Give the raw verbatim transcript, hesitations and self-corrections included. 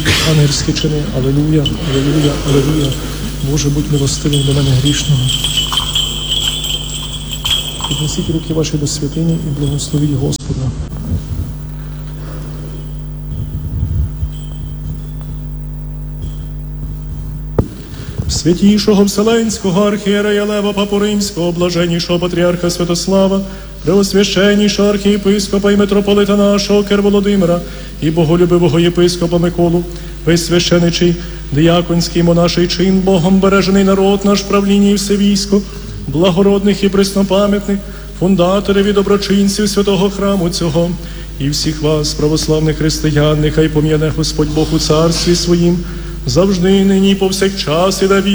ангельські чини. Алелуя, алелуя, алелуя. Боже, будь милостивим до мене грішного. Піднесіть руки ваші до святині і благословіть Господа. Святійшого Вселенського архієрея Лева Папу Римського, блаженнішого патріарха Святослава, преосвященнішого архієпископа і митрополита нашого Кир Володимира і боголюбивого єпископа Миколу, весь священичий, дияконський монаший чин, Богом бережений народ наш, правління і все військо, благородних і преснопам'ятних, фундаторів і доброчинців святого храму цього, і всіх вас, православних християн, нехай пом'яне Господь Бог у царстві своїм, завжди, нині, повсякчас і на віки.